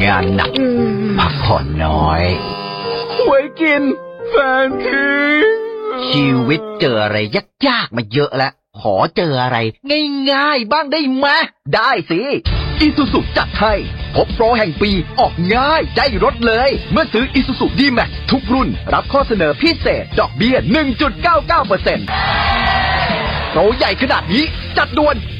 งานหนักพักผ่อนน้อยไว้กินแฟนทีชีวิตเจออะไรยากๆมาเยอะแล้วขอเจออะไรง่ายๆบ้างได้ไหมได้สิอีซูซุจัดให้พบโปรแห่งปีออกง่ายได้รถเลยเมื่อซื้ออีซูซุดีแม็กทุกรุ่นรับข้อเสนอพิเศษดอกเบี้ย 1.99% โปรใหญ่ขนาดนี้จัดด่วน